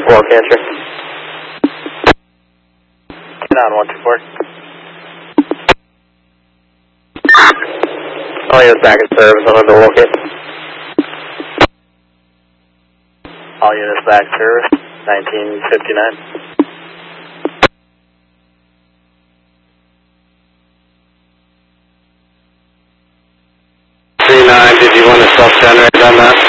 124, Cancer. Get on 124. All units back in service, I'm under locate. All units back in service, 1959. 39, did you want to self-generate on that?